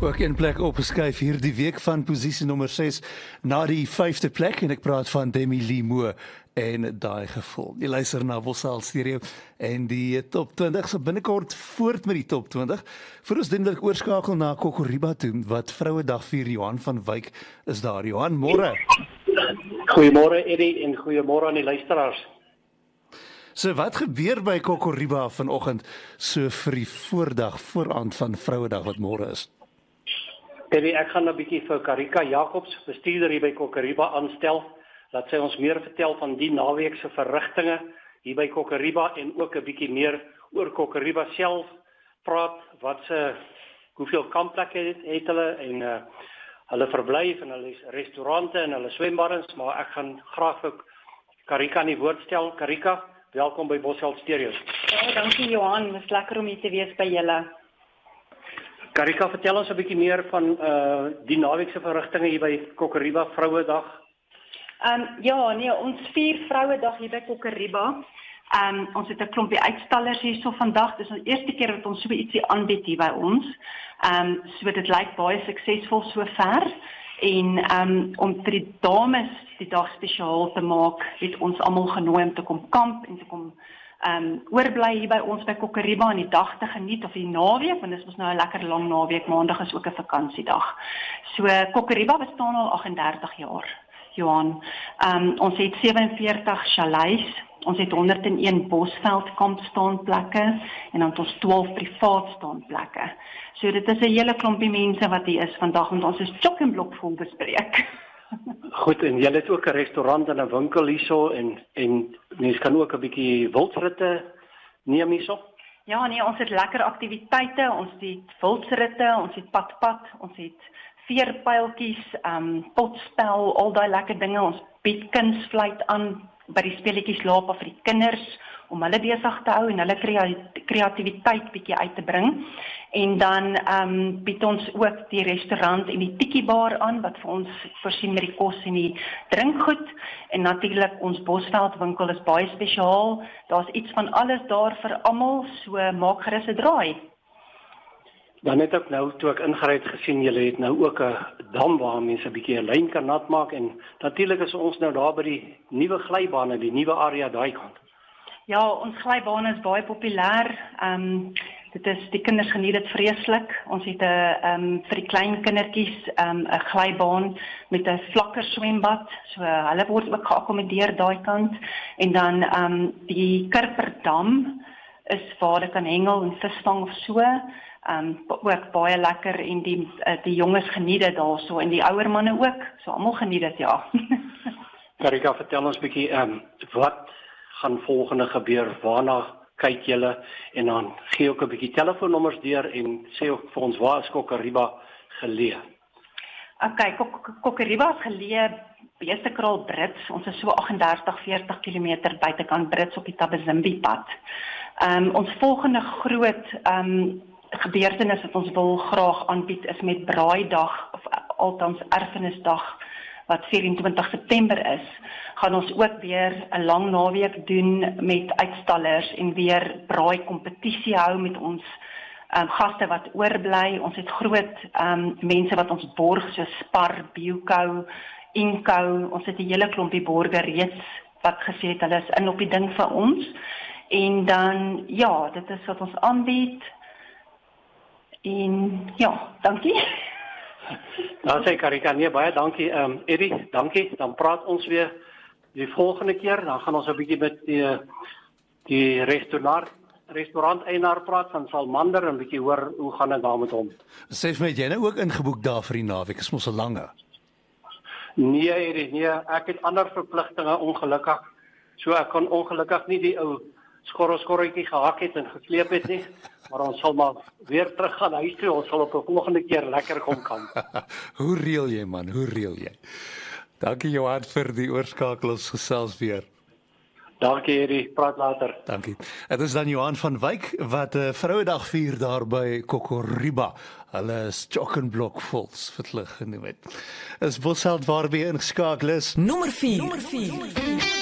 Ook een plek opgeskuif hierdie week van posisie nommer 6 na die 5de plek en ek praat van Demi Lee Moore en daai gevoel. Jy luister na Bossal Stereo en die top 20 se binnekort voort met die top 20. Vir ons dinlik oorskakel na Kokoriba toe wat Vrouedag vier. Johan van Wyk is daar. Johan, môre. Goeiemôre Eddie en goeiemôre aan die luisteraars. So wat gebeur by Kokoriba vanoggend so vir die voordag vooraand van Vrouedag wat môre is? Eddie, ek gaan 'n bietjie vir Karika Jacobs, bestuurder hier by Kokoriba aanstel, dat sy ons meer vertel van die naweek se verrigtinge hier by Kokoriba en ook 'n bietjie meer oor Kokoriba self praat, hoeveel kampplekke het hulle en hulle verblyf en hulle restaurante en hulle swembaddens, maar ek gaan graag vir Karika in die woord stel. Karika, welkom by Bossal Stereo. Ja, dankie Johan, dit is lekker om hier te wees by julle. Karika, vertel ons 'n bietjie meer van die naweek se verrigtinge hier by Kokoriba Vrouedag. Ons vier Vrouedag hier by Kokoriba. Ons het 'n klompie uitstallers hierso vandag. Dis die eerste keer wat ons so ietsie aanbied hier by ons. So dit lyk baie suksesvol sover. En om vir die dames die dag spesiaal te maak, het ons almal genooi om te kom kamp en te kom oorbly hier by ons by Kokoriba en die dag te geniet of die naweek, want dit is nou 'n lekker lang naweek. Maandag is ook 'n vakansiedag. So Kokoriba bestaan al 38 jaar. Johan, ons het 47 chalets, ons het 101 bosveld kampstaanplekke en dan het ons 12 privaat staanplekke. So dit is 'n hele klompie mense wat hier is vandag, want ons is chock en blok vol bespreek. Goed, en julle het ook 'n restaurant en 'n winkel hierso en mense kan ook 'n bietjie wildritte neem hierso. Ja, nee, ons het lekker aktiwiteite, ons het wildritte, ons het padpad, ons het veerpyltjies, potspel, al daai lekker dinge. Ons bied kunsfluit aan by die speletjies laap vir die kinders om hulle besig te hou en hulle kreatiwiteit bietjie uit te bring. En dan bied ons ook die restaurant en die tikiebar aan wat vir ons voorsien met die kos en die drinkgoed. En natuurlik ons Bosveldwinkel is baie spesiaal. Daar's iets van alles daar vir almal, so maak gerus 'n draai. Dan het ek nou, toe ek ingery het gesien, julle het nou ook 'n dam waar mense 'n bietjie 'n lyn kan nat maak en natuurlik is ons nou daar by die nuwe glybane, die nuwe area daai kant. Ja, ons glybane is baie populêr. Die kinders geniet dit vreeslik. Ons het 'n vir die klein kindertjies 'n glybaan met 'n vlakker swembad. So hulle word ook geakkommodeer daai kant. En dan die Kurperdam is waar hulle kan hengel en visvang of so. Ook baie lekker en die jonges geniet dit daarso en die ouer manne ook. So almal geniet dit, ja. Karika, vertel ons 'n bietjie wat gaan volgende gebeur? Waarna kyk julle? En dan gee ook 'n bietjie telefoonnommers deur en sê ook vir ons waar is Kokoriba geleë? Okay, Kokoriba is geleë Beestekraal Brits. Ons is so 38-40 km buitekant Brits op die Tabazimbi pad. Ons volgende groot gebeurtenis wat ons wil graag aanbied is met Braaidag of althans Erfenisdag wat 24 September is, gaan ons ook weer 'n lang naweek doen met uitstallers en weer braai kompetisie hou met ons gaste wat oorbly. Ons het groot mense wat ons borg, so Spar, Bioco, Inco. Ons het 'n hele klompie borge reeds wat gesê het hulle is in op die ding vir ons. En dan, ja, dit is wat ons aanbied. En ja, dankie. Dan sê Karika, nee, baie dankie. Eddie, dankie. Dan praat ons weer die volgende keer. Dan gaan ons 'n bietjie met die restaurant-eienaar praat van Salmander en 'n bietjie hoor hoe gaan dit daar met hom. Sê vir my, jy nou ook ingeboek daar vir die naweek, is mos 'n lange. Nee, Eddie, nee, ek het ander verpligtinge ongelukkig. So ek kon ongelukkig nie die ou skorreltjie gehak het en gesleep het nie. Maar ons sal maar weer terug gaan huis toe. Ons sal op 'n volgende keer lekker kom kamp. Hoe reël jy man, hoe reël jy? Dankie Johan vir die oorskakel, ons gesels weer. Dankie Eddie, praat later. Dankie. Dit is dan Johan van Wyk wat Vrouedag vier daar by Kokoriba. Hulle is chock en blok vols vir hulle genoem het. Is Bossal waar weer ingeskakel is. Nommer 4.